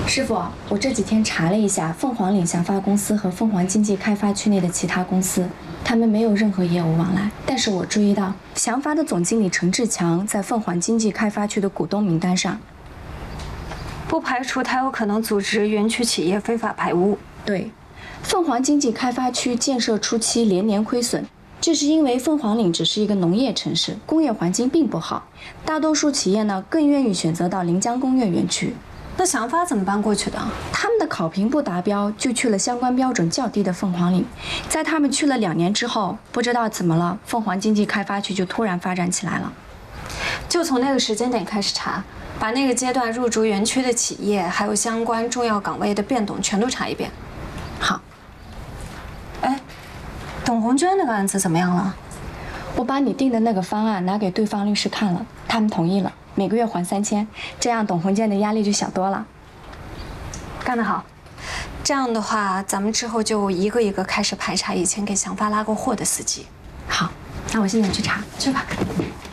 师傅，我这几天查了一下凤凰岭祥发公司和凤凰经济开发区内的其他公司，他们没有任何业务往来。但是我注意到祥发的总经理陈志强在凤凰经济开发区的股东名单上， 不排除他有可能组织园区企业非法排污。 对，凤凰经济开发区建设初期连年亏损。 这是因为凤凰岭只是一个农业城市，工业环境并不好，大多数企业呢更愿意选择到临江工业园区。 那祥发怎么搬过去的？ 他们的考评不达标，就去了相关标准较低的凤凰岭。在他们去了2年之后，不知道怎么了，凤凰经济开发区就突然发展起来了。 就从那个时间点开始查，把那个阶段入驻园区的企业还有相关重要岗位的变动全都查一遍。 好。 哎。 董红娟那个案子怎么样了？ 我把你定的那个方案拿给对方律师看了，他们同意了，每个月还3000，这样董红娟的压力就小多了。 干得好！这样的话，咱们之后就一个一个开始排查以前给祥发拉过货的司机。 好，那我现在去查， 去吧。